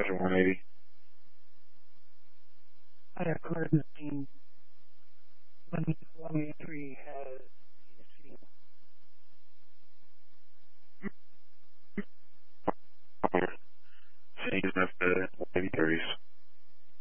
reservoir, maybe. I occurred in the scene when the entry had